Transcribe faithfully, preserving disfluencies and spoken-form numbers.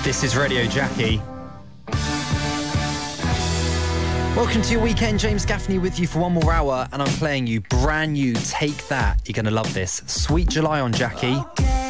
This is Radio Jackie. Welcome to your weekend. James Gaffney with you for one more hour, and I'm playing you brand new Take That. You're going to love this. Sweet July on Jackie. Okay.